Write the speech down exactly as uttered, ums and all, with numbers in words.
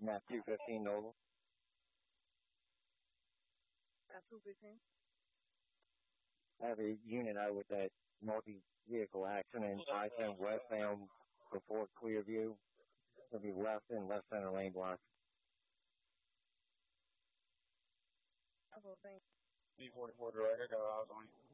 Not two fifteen Noble. At two fifteen. I have a unit out with that multi-vehicle accident, I ten westbound before Clearview. It'll be left and left center lane block. Okay, thanks. B forty-four director, got eyes on you.